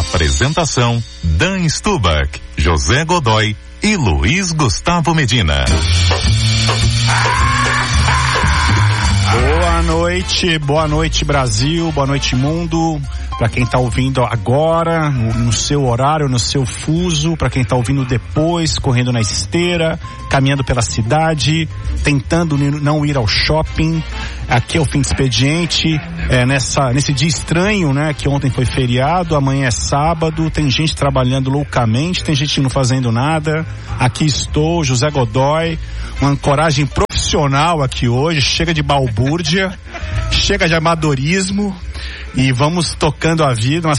Apresentação: Dan Stubach, José Godoy e Luiz Gustavo Medina. Boa noite Brasil, boa noite mundo. Para quem tá ouvindo agora, no seu horário, no seu fuso, para quem tá ouvindo depois, correndo na esteira, caminhando pela cidade, tentando não ir ao shopping. Aqui é o Fim de Expediente, nesse dia estranho, né, que ontem foi feriado, amanhã é sábado, tem gente trabalhando loucamente, tem gente não fazendo nada. Aqui estou, José Godoy, uma ancoragem profissional aqui hoje, chega de balbúrdia, chega de amadorismo. E vamos tocando a vida,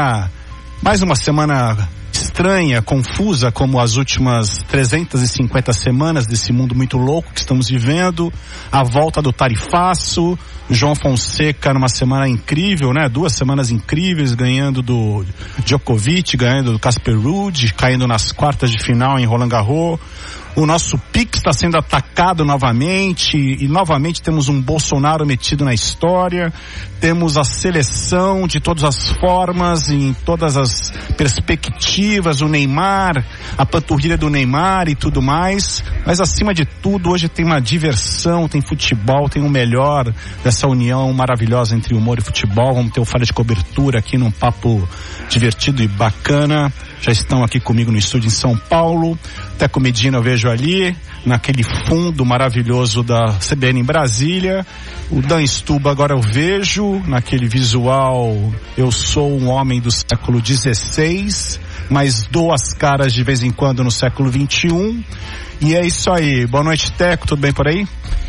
mais uma semana estranha, confusa, como as últimas 350 semanas desse mundo muito louco que estamos vivendo. A volta do tarifaço, João Fonseca numa semana incrível, né? 2 semanas incríveis, ganhando do Djokovic, ganhando do Casper Ruud, caindo nas quartas de final em Roland Garros. O nosso Pix está sendo atacado novamente e novamente temos um Bolsonaro metido na história. Temos a seleção de todas as formas, em todas as perspectivas, o Neymar, a panturrilha do Neymar e tudo mais. Mas acima de tudo, hoje tem uma diversão, tem futebol, tem o melhor dessa união maravilhosa entre humor e futebol. Vamos ter o Falha de Cobertura aqui num papo divertido e bacana. Já estão aqui comigo no estúdio em São Paulo. Teco Medina eu vejo ali, naquele fundo maravilhoso da CBN em Brasília. O Dan Stuba agora eu vejo, naquele visual, eu sou um homem do século XVI, mas dou as caras de vez em quando no século XXI. E é isso aí. Boa noite, Teco, tudo bem por aí?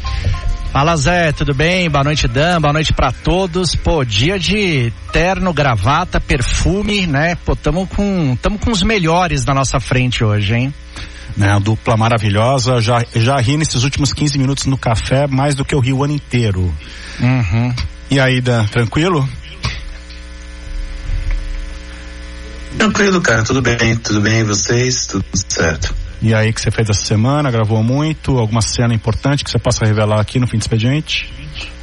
Fala, Zé, tudo bem? Boa noite, Dan, boa noite pra todos. Pô, dia de terno, gravata, perfume, né? Pô, tamo com os melhores na nossa frente hoje, hein? Né, a dupla maravilhosa, já ri nesses últimos 15 minutos no café, mais do que eu ri o ano inteiro. Uhum. E aí, Dan, tranquilo? Tranquilo, cara, tudo bem, vocês, tudo certo. E aí, que você fez essa semana, gravou muito, alguma cena importante que você possa revelar aqui no Fim de Expediente?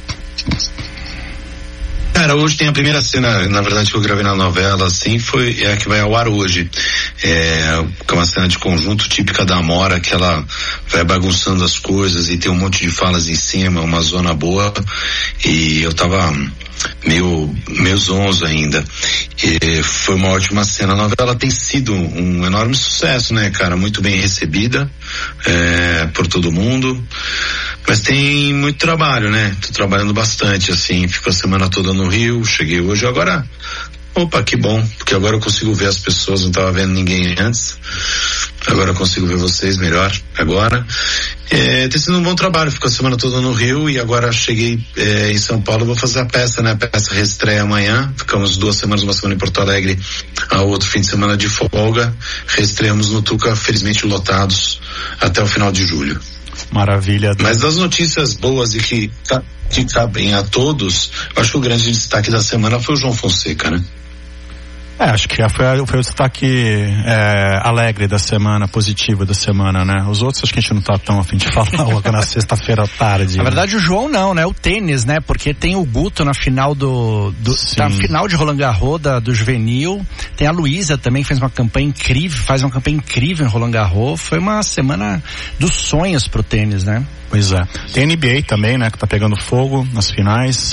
Cara, hoje tem a primeira cena, na verdade, que eu gravei na novela, assim, é a que vai ao ar hoje. É uma cena de conjunto típica da Amora, que ela vai bagunçando as coisas e tem um monte de falas em cima, uma zona boa, e eu tava meio zonzo ainda. E foi uma ótima cena. A novela tem sido um enorme sucesso, né, cara? Muito bem recebida por todo mundo. Mas tem muito trabalho, né? Tô trabalhando bastante, assim, fico a semana toda no Rio, cheguei hoje, agora, opa, que bom, porque agora eu consigo ver as pessoas, não tava vendo ninguém antes, agora eu consigo ver vocês melhor, agora. Tem sido um bom trabalho, fico a semana toda no Rio e agora cheguei em São Paulo, vou fazer a peça, né? A peça reestreia amanhã, ficamos 2 semanas, uma semana em Porto Alegre, a outro fim de semana de folga, reestreamos no Tuca, felizmente lotados, até o final de julho. Maravilha. Mas das notícias boas e que cabem a todos, eu acho que o grande destaque da semana foi o João Fonseca, né? Acho que foi o destaque alegre da semana, positivo da semana, né? Os outros acho que a gente não tá tão a fim de falar logo na sexta-feira à tarde. Na verdade, o João não, né? O tênis, né? Porque tem o Guto na final na final de Roland Garros do juvenil. Tem a Luísa também, que faz uma campanha incrível em Roland Garros. Foi uma semana dos sonhos pro tênis, né? Pois é. Tem NBA também, né? Que tá pegando fogo nas finais.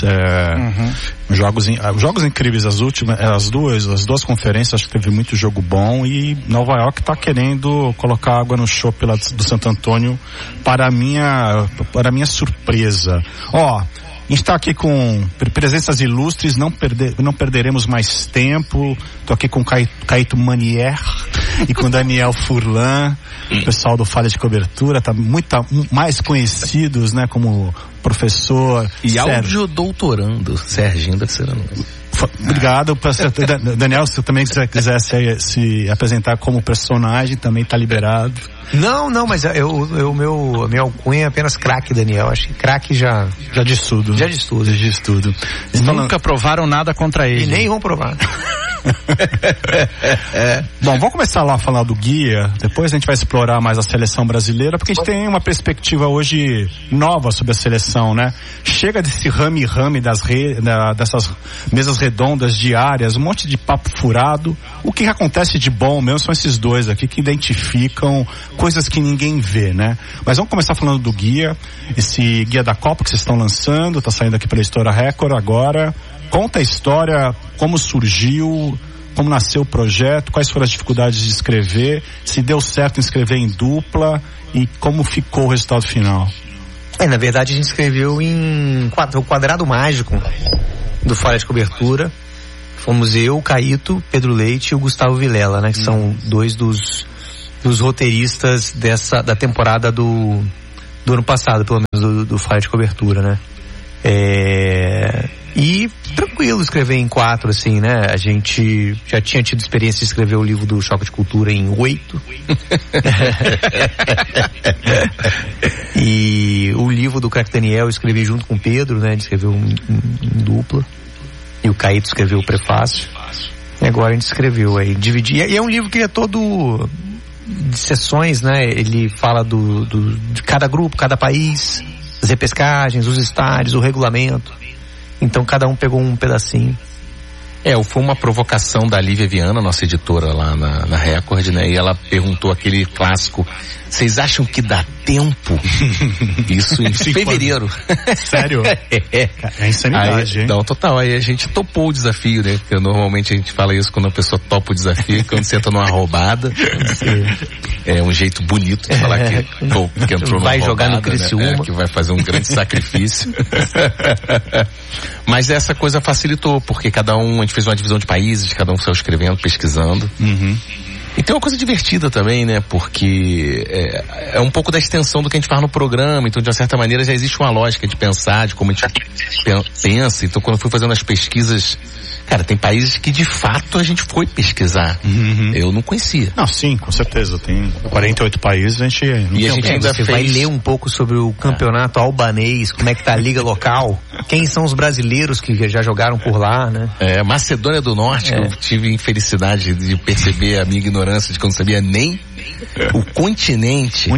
Jogos incríveis, as duas conferências, acho que teve muito jogo bom e Nova York tá querendo colocar água no chope lá do Santo Antônio para a minha surpresa. A gente está aqui com presenças ilustres, não perderemos mais tempo. Tô aqui com Caíto Manier e com Daniel Furlan, o pessoal do Falha de Cobertura, tá mais conhecidos, né, como professor e áudio doutorando Serginho da Serrano. Obrigado, Daniel, se também quiser se apresentar como personagem, também está liberado. Não, mas a minha alcunha é apenas craque, Daniel. Acho que craque já diz tudo. Já diz tudo. Nunca provaram nada contra ele. E nem vão provar. Bom, vamos começar lá a falar do guia, depois a gente vai explorar mais a seleção brasileira, porque a gente tem uma perspectiva hoje nova sobre a seleção, né? Chega desse rame-rame dessas mesas redondas diárias, um monte de papo furado. O que acontece de bom mesmo são esses dois aqui que identificam coisas que ninguém vê, né? Mas vamos começar falando do guia, esse guia da Copa que vocês estão lançando, tá saindo aqui pela Editora Record agora. Conta a história, como surgiu, como nasceu o projeto, quais foram as dificuldades de escrever, se deu certo em escrever em dupla e como ficou o resultado final. Na verdade a gente escreveu em o quadrado mágico do Falha de Cobertura. Fomos eu, o Caíto, Pedro Leite e o Gustavo Vilela, né? Que são dois dos roteiristas da temporada do ano passado, pelo menos, do Falha de Cobertura, né? E tranquilo escrever em 4, assim, né? A gente já tinha tido experiência de escrever o livro do Choque de Cultura em 8. E o livro do Craque Daniel eu escrevi junto com o Pedro, né? A gente escreveu em dupla. E o Caíto escreveu o prefácio. E agora a gente escreveu aí, dividi. E é um livro que é todo de sessões, né? Ele fala de cada grupo, cada país, as repescagens, os estádios, o regulamento. Então cada um pegou um pedacinho. Foi uma provocação da Lívia Viana, nossa editora lá na Record, né? E ela perguntou aquele clássico: vocês acham que dá tempo? Isso em fevereiro. Sério? É insanidade, hein? Não, total. Aí a gente topou o desafio, né? Porque normalmente a gente fala isso quando a pessoa topa o desafio, quando você entra numa roubada. É um jeito bonito de falar que entrou numa roubada. Vai jogar no Criciúma. Né? Que vai fazer um grande sacrifício. Mas essa coisa facilitou, porque a gente fez uma divisão de países, cada um saiu escrevendo, pesquisando. Uhum. E tem uma coisa divertida também, né? Porque é um pouco da extensão do que a gente faz no programa. Então, de uma certa maneira, já existe uma lógica de pensar, de como a gente pensa. Então, quando eu fui fazendo as pesquisas, cara, tem países que de fato a gente foi pesquisar. Uhum. Eu não conhecia. Não, sim, com certeza. Tem 48 países, a gente ainda vai ler um pouco sobre o campeonato albanês, como é que tá a liga local, quem são os brasileiros que já jogaram por lá, né? Macedônia do Norte, que eu tive infelicidade de perceber a minha ignorância de que eu não sabia nem o continente.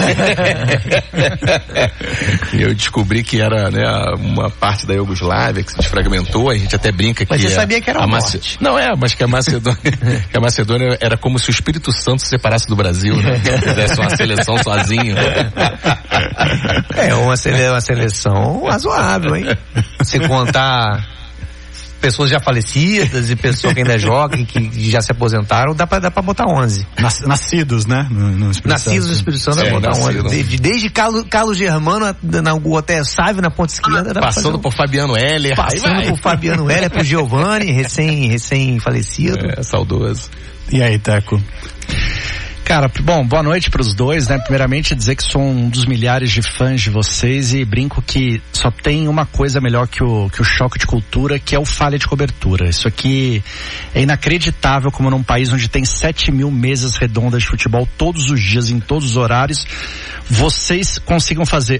E eu descobri que era, né, uma parte da Iugoslávia que se desfragmentou. A gente até brinca que... Mas você sabia que era o norte. Não, mas que a Macedônia era como se o Espírito Santo se separasse do Brasil, né? Fizesse uma seleção sozinho. Uma seleção razoável, hein? Se contar pessoas já falecidas e pessoas que ainda jogam, que já se aposentaram, dá pra botar 11. Nascidos, né? Nascidos do Espírito Santo, dá pra botar 11. Desde Carlos Germano até Sávio na ponta esquerda. Passando por Fabiano Heller. Por Fabiano Heller, pro Giovanni, recém falecido. Saudoso. E aí, Teco? Cara, bom, boa noite pros dois, né? Primeiramente dizer que sou um dos milhares de fãs de vocês e brinco que só tem uma coisa melhor que o Choque de Cultura, que é o Falha de Cobertura. Isso aqui é inacreditável como num país onde tem 7.000 mesas redondas de futebol todos os dias, em todos os horários, vocês consigam fazer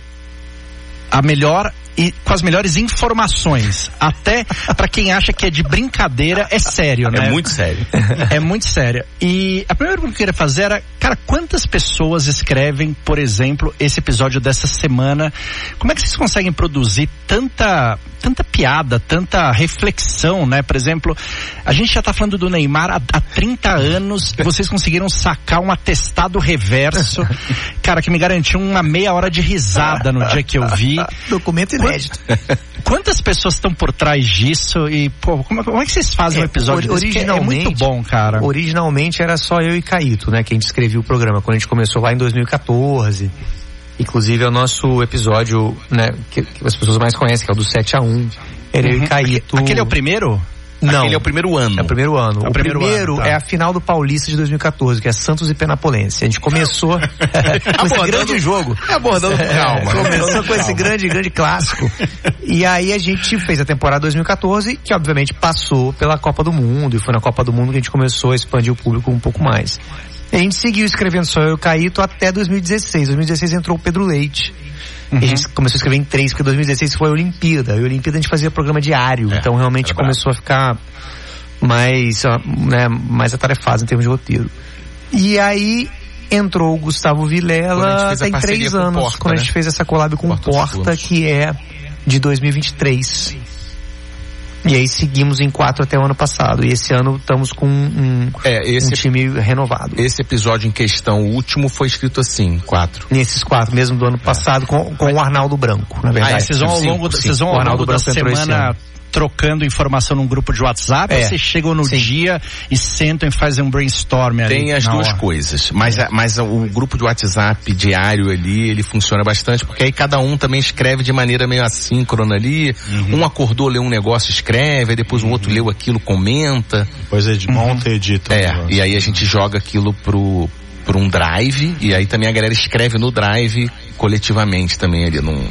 a melhor e com as melhores informações. Até pra quem acha que é de brincadeira, é sério, né? É muito sério. É muito sério. E a primeira pergunta que eu queria fazer era, cara, quantas pessoas escrevem, por exemplo, esse episódio dessa semana? Como é que vocês conseguem produzir tanta piada, tanta reflexão, né? Por exemplo, a gente já tá falando do Neymar há 30 anos, e vocês conseguiram sacar um atestado reverso, cara, que me garantiu uma meia hora de risada no dia que eu vi. Documento inédito. Quantas pessoas estão por trás disso e, pô, como é que vocês fazem um episódio desse? Originalmente, é muito bom, cara. Originalmente era só eu e Caíto, né? Que a gente escrevia o programa, quando a gente começou lá em 2014. Inclusive é o nosso episódio, né, que as pessoas mais conhecem, que é o do 7-1. Era eu e Caíto. Aquele é o primeiro? Não. Aquele é o primeiro ano. É o primeiro ano. O primeiro tá. É a final do Paulista de 2014, que é Santos e Penapolense. A gente começou com esse grande jogo. Abordando com calma. Começou com esse grande clássico. E aí a gente fez a temporada 2014, que obviamente passou pela Copa do Mundo, e foi na Copa do Mundo que a gente começou a expandir o público um pouco mais. E a gente seguiu escrevendo só eu e o Caíto até 2016. 2016 entrou o Pedro Leite. E a gente começou a escrever em 3, porque 2016 foi a Olimpíada. E a Olimpíada a gente fazia programa diário. Então realmente começou a ficar mais atarefados em termos de roteiro. E aí entrou o Gustavo Vilela tem 3 anos, Porta, quando a gente fez essa collab com Porta, que é de 2023. E aí seguimos em 4 até o ano passado. E esse ano estamos com um time renovado. Esse episódio em questão, o último, foi escrito assim, 4. Nesses 4 mesmo do ano passado, com o Arnaldo Branco, na verdade. Vocês vão ao longo da semana trocando informação num grupo de WhatsApp, ou vocês chegam no dia e sentam e fazem um brainstorm ali? Tem as duas coisas, mas o grupo de WhatsApp diário ali, ele funciona bastante, porque aí cada um também escreve de maneira meio assíncrona ali, um acordou, leu um negócio, escreve, aí depois o outro leu aquilo, comenta. Depois monta e edita. E aí a gente joga aquilo por um drive, e aí também a galera escreve no drive coletivamente também ali,